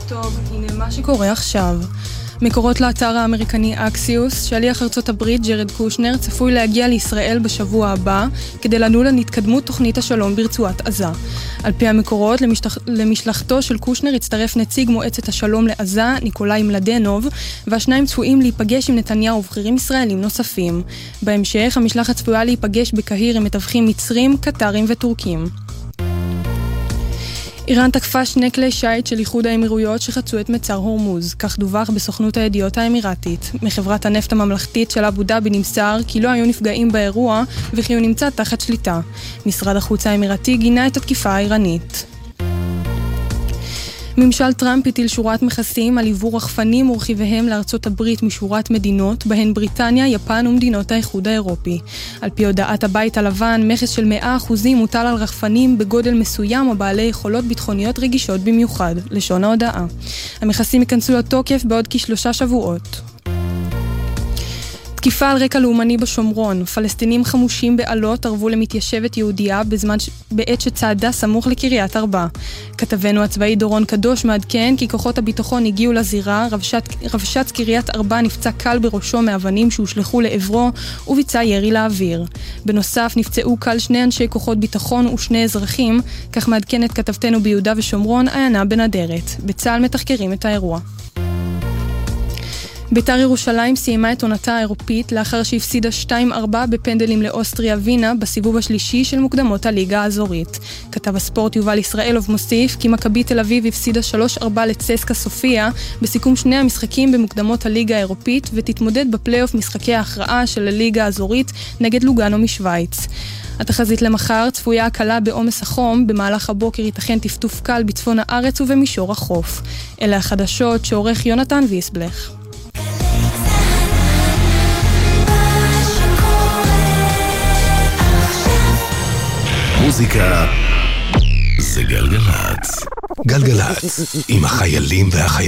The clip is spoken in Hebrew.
טוב, הנה מה שקורה עכשיו. מקורות לאתר האמריקני אקסיוס, שליח ארצות הברית ג'רד קושנר צפוי להגיע לישראל בשבוע הבא כדי לדון על התקדמות תוכנית השלום ברצועת עזה. על פי המקורות, למשלחתו של קושנר הצטרף נציג מועצת השלום לעזה, ניקולאי מלדנוב, והשניים צפויים להיפגש עם נתניהו ובכירים ישראלים נוספים. בהמשך, המשלחת צפויה להיפגש בקהיר עם מתווכים מצרים, קטרים וטורקים. איראן תקפה 2 כלי שיט של איחוד האמירויות שחצו את מצר הורמוז, כך דווח בסוכנות הידיעות האמירתית. מחברת הנפט הממלכתית של אבו דאבי נמסר כי לא היו נפגעים באירוע וכי הוא נמצא תחת שליטה. משרד החוץ האמירתי גינה את התקיפה האיראנית. ממשל טראמפ הטיל שורת מכסים על עיבור רחפנים ורכיביהם לארצות הברית משורת מדינות, בהן בריטניה, יפן ומדינות האיחוד האירופי. על פי הודעת הבית הלבן, מכס של 100% מוטל על רחפנים בגודל מסוים או בעלי יכולות ביטחוניות רגישות במיוחד, לשון ההודעה. המכסים ייכנסו לתוקף בעוד כ3 שבועות. תקיפה על רקע לאומני בשומרון. פלסטינים חמושים בעלות ערבו למתיישבת יהודייה בעת שצעדה סמוך לקריית ארבע. כתבנו הצבאי דורון קדוש מעדכן כי כוחות הביטחון הגיעו לזירה, רבש"ץ קריית ארבע נפצע קל בראשו מאבנים שהושלחו לעברו וביצע ירי לאוויר. בנוסף נפצעו קל 2 אנשי כוחות ביטחון ו2 אזרחים, כך מעדכנת כתבתנו ביהודה ושומרון עיינה בנדרת. בצה"ל מתחקרים את האירוע. בית"ר ירושלים סיימה את עונתה האירופית לאחר שהפסידה 2-4 בפנדלים לאוסטריה וינה בסיבוב השלישי של מוקדמות הליגה האזורית. כתב הספורט יובל ישראלוב מוסיף כי מכבי תל אביב הפסידה 3-4 לצסקה סופיה בסיכום 2 המשחקים במוקדמות הליגה האירופית ותתמודד בפלייאוף משחקי ההכרעה של הליגה האזורית נגד לוגאנו משוויץ. התחזית למחר צפויה הקלה בעומס החום, במהלך הבוקר ייתכן טפטוף קל בצפון הארץ ובמישור החוף. אלה החדשות שעורך יונתן ויסבלך. מוזיקה זה גלגלצ. גלגלצ עם החיילים והחיילים.